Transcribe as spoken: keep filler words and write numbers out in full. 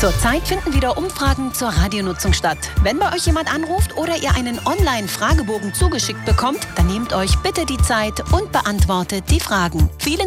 Zurzeit finden wieder Umfragen zur Radionutzung statt. Wenn bei euch jemand anruft oder ihr einen Online-Fragebogen zugeschickt bekommt, dann nehmt euch bitte die Zeit und beantwortet die Fragen. Vielen